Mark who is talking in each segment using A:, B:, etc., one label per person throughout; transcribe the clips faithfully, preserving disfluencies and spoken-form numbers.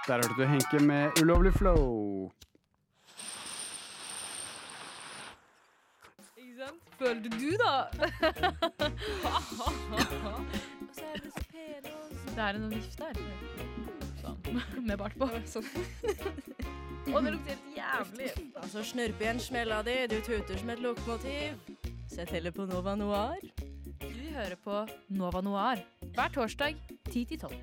A: Der hørte du Henke med Ulovlig Flow.
B: Ikke sant? Følte du da? Det er en vift der. Sånn, med bart på. Sånn. Og det lukter helt jævlig.
C: Altså, snurp igjen smella di, du tuter som et lokomotiv. Sett heller på Nova Noir.
B: Du hører på Nova Noir hver torsdag ti til tolv.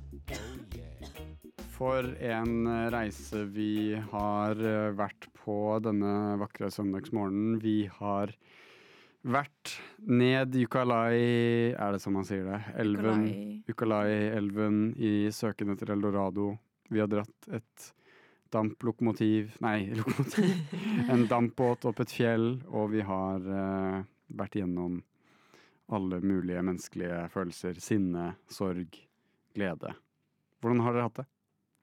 A: For en reise vi har vært på denne vakre søndagsmorgenen. Vi har vært ned Ucayali, er det som man sier det? Elven, Ucayali-elven i søken etter Eldorado. Vi har dratt et damplokomotiv, nei, lokomotiv, en dampbåt opp et fjell, og vi har uh, vært gjennom alle mulige menneskelige følelser, sinne, sorg, glede. Hvordan har dere hatt det?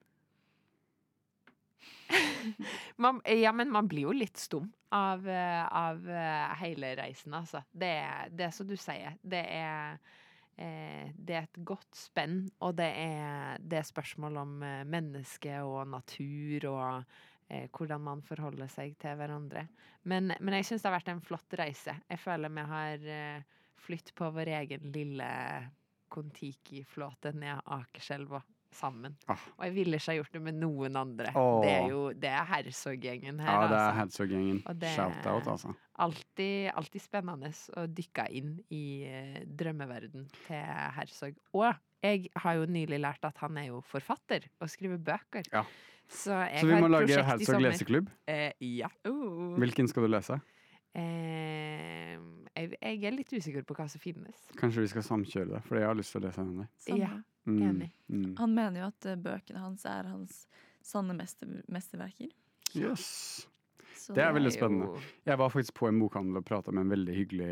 D: Man, ja, men man blir jo litt stum av, av hele reisen, altså. Det, det er som du sier, det er, eh, det er et godt spenn, og det er, det er spørsmål om menneske og natur og eh, hvordan man forholder seg til hverandre. Men, men jeg synes det har vært en flott reise. Jeg føler vi har eh, flytt på vår egen lille Kon-Tiki-flåte ned Akerselva sammen. Ah. Og jeg ville ikke ha gjort det med noen andre. Oh. Det er jo, det er Herzog-gjengen her.
A: Ja, det er
D: altså.
A: Herzog-gjengen. Shout-out, altså.
D: Alltid, alltid spennende å dykke inn i uh, drømmeverden til Herzog. Og jeg har jo nylig lært at han er jo forfatter og skriver bøker.
A: Ja.
D: Så,
A: Så vi må lage Herzog leseklubb?
D: Uh, ja. Uh.
A: Hvilken skal du lese?
D: Uh, jeg, jeg er litt usikker på hva som finnes.
A: Kanskje vi skal samkjøre det, for jeg har lyst til å lese henne.
D: Ja.
A: Mm,
B: Enig.
A: Mm.
B: Han mener jo at bøkene hans er hans sanne mester, mesterverker.
A: Yes.
B: Så
A: det er veldig
D: jo...
A: spennende. Jeg var faktisk på en bokhandel og pratet med en veldig hyggelig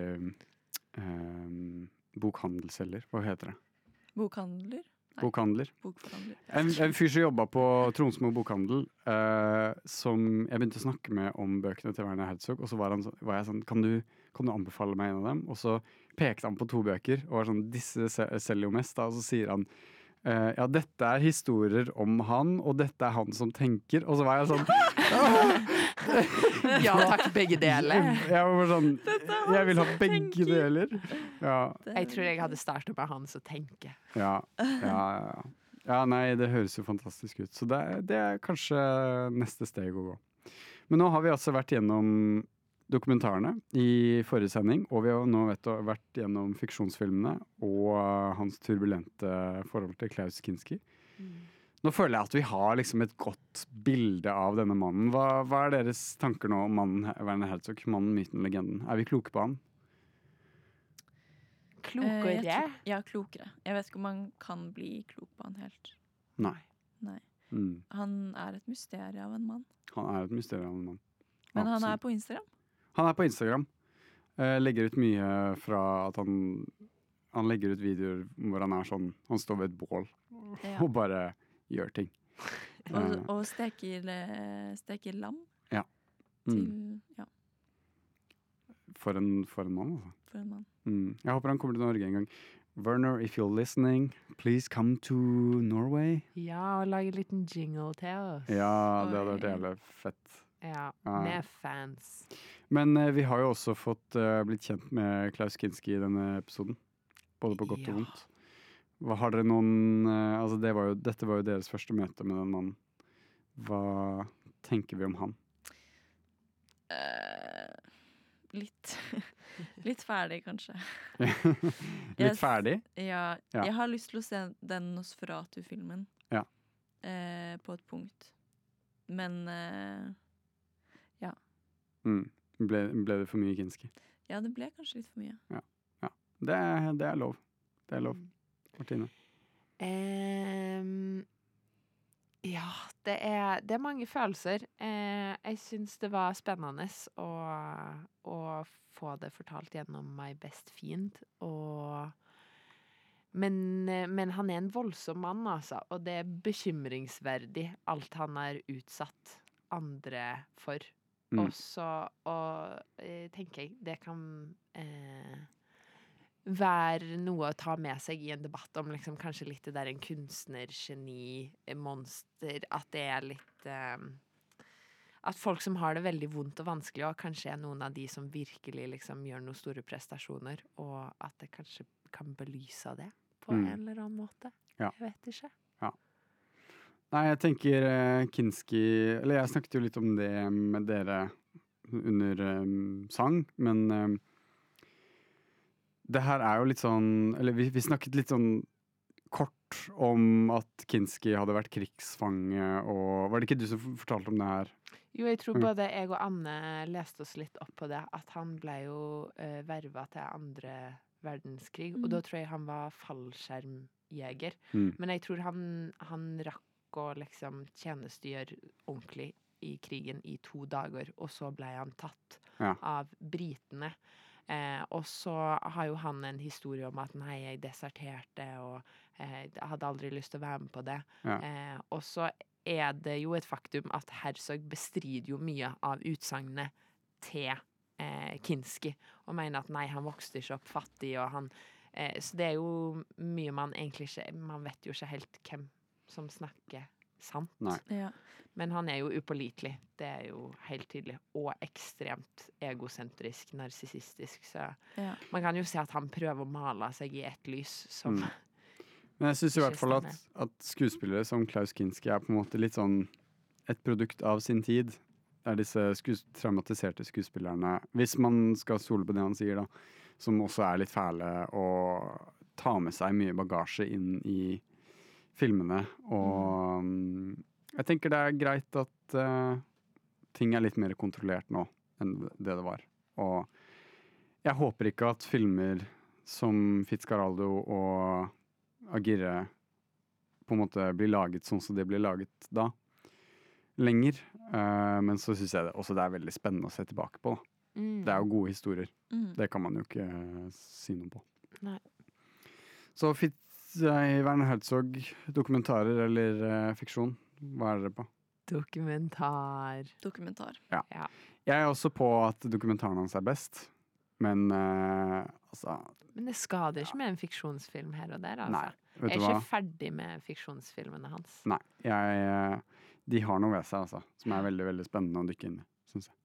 A: um, bokhandelsselger. Hva heter det?
B: Bokhandler? Nei.
A: Bokhandler.
B: Bokforhandler.
A: En, en fyr som jobbet på Tronsmo bokhandel, uh, som jeg begynte å snakke med om bøkene til Werner Herzog, og så var, han, var jeg sånn, kan du, kan du anbefale meg en av dem? Og så pekte han på to bøker, og var sånn, disse selger jo mest, da, og så sier han, uh, ja, dette er historier om han, og dette er han som tenker, og så var jeg sånn,
D: ja, takk, begge deler.
A: Jeg var sånn, jeg vil ha begge deler. Ja.
D: Jeg tror jeg hadde startet med han som tenker.
A: Ja, ja, ja. Ja, nei, det høres jo fantastisk ut. Så det, det er kanskje neste steg å gå. Men nå har vi altså vært gjennom dokumentarene i forrige sending, og vi har nå vet du, vært gjennom fiksjonsfilmene og hans turbulente forhold til Klaus Kinski. Mm. Nå føler jeg at vi har liksom et godt bilde av denne mannen. Hva, hva er deres tanker nå om mannen Werner Herzog, mannen, myten, legenden? Er vi kloke på han?
D: Klokere?
B: Eh, ja, klokere. Jeg vet ikke om man kan bli klok på han helt.
A: Nei.
B: Nei.
A: Mm.
B: Han er et mysterium av en mann.
A: Han er et mysterium av en mann.
B: Men
A: Absolutt.
B: Han er på Instagram?
A: Han er på Instagram. Eh, legger ut mye fra at han, han legger ut videoer hvor han er sånn, han står ved et bål ja. og bare gjør ting.
B: og, og steker, steker lam.
A: Ja. Mm.
B: Til, ja.
A: For en, for en mann, altså.
B: For en mann.
A: Mm. Jeg håper han kommer til Norge en gang. Werner, if you're listening, please come to Norway.
D: Ja, og lage en liten jingle til oss.
A: Ja, det hadde vært jævlig fett.
D: Ja, med fans.
A: Men uh, vi har jo også fått uh, blitt kjent med Klaus Kinski i denne episoden. Både på godt ja. og vondt. Hva har dere noen uh, altså det var jo, dette var jo deres første møte med den mannen. Hva tenker vi om han?
B: Uh, litt Litt ferdig, kanskje.
A: Litt
B: jeg,
A: ferdig?
B: Ja,
A: ja.
B: Jeg har lyst til å se den Nosferatu-filmen.
A: Ja.
B: Uh, på et punkt. Men uh, ja.
A: Mm. Ble, ble det for mye Kinski?
B: Ja, det ble kanskje litt for mye.
A: Ja, ja. Det, er, det er lov. Det er lov. Martine?
D: Um, ja, det er, det er mange følelser. Uh, jeg synes det var spennende å, å få det fortalt gjennom My Best Fiend. Og, men, men han er en voldsom mann, altså. Og det er bekymringsverdig alt han har utsatt andre for. Mm. Og så og, uh, tenker jeg, det kan uh, være noe å ta med seg i en debatt om liksom, kanskje litt det der en kunstnergeni, monster, at det er litt eh, at folk som har det veldig vondt og vanskelig, og kanskje er noen av de som virkelig liksom, gjør noen store prestasjoner, og at det kanskje kan belyse det på
A: Mm.
D: en eller annen måte.
A: Ja.
D: Jeg vet ikke.
A: Nei, jeg tenker eh, Kinski Eller jeg snakket jo litt om det med dere under eh, sang, men eh, det her er jo litt sånn Eller vi, vi snakket litt sånn kort om at Kinski hadde vært krigsfange, og var det ikke du som fortalte om det her?
D: Jo, jeg tror
A: Mm.
D: både jeg og Anne leste oss litt opp på det, at han ble jo uh, verva til andre verdenskrig, og
B: Mm.
D: da tror jeg han var fallskjermjeger.
A: Mm.
D: Men jeg tror han, han rakk å liksom tjenestegjøre ordentlig i krigen i to dager, og så ble han tatt
A: Ja.
D: av britene. Eh, og så har jo han en historie om at nei, jeg deserterte, og eh, jeg hadde aldri lyst til å være med på det.
A: Ja.
D: Eh, og så er det jo et faktum at Herzog bestrider jo mye av utsagnene til eh, Kinski, og mener at nei, han vokste ikke opp fattig, og han eh, så det er jo mye man egentlig ikke Man vet jo ikke helt hvem som snakker sant.
A: Nei.
B: Ja.
D: Men han er jo upålitelig, det er jo helt tydelig, og ekstremt egosentrisk, narsissistisk, så
B: Ja.
D: man kan jo se at han prøver å male seg i et lys som
A: Mm. Men jeg syns i hvert
D: Ikke
A: fall at, at skuespillere som Klaus Kinski er på en måte litt sånn et produkt av sin tid. Det er disse skues traumatiserte skuespillerne, hvis man skal stole på det han sier, da, som også er litt fæle og tar med seg mye bagasje inn i filmene. Og mm. jeg tenker det er greit at uh, ting er litt mer kontrollert nå enn det det var. Og jeg håper ikke at filmer som Fitzcarraldo og Aguirre på en måte blir laget sånn som de ble laget da, lenger. Uh, men så syns jeg det, også det er veldig spennende å se tilbake på. Da.
D: mm.
A: Det er jo gode historier.
B: Mm.
A: Det kan man jo ikke uh, si noe på.
D: Nei.
A: Så Fitz, uh, Werner Herzog, dokumentarer eller uh, fiksjon? Hva er dere på?
D: Dokumentar.
B: Dokumentar.
A: Jeg er også på at dokumentaren hans er best, men uh, altså
D: Men det skader ikke med en fiksjonsfilm her og der, altså.
A: Nei,
D: Jeg
A: vet
D: er
A: du hva?
D: ikke ferdig med fiksjonsfilmene hans.
A: Nei, jeg, uh, de har noe ved seg, altså, som er veldig, veldig spennende å dykke inn i, synes jeg.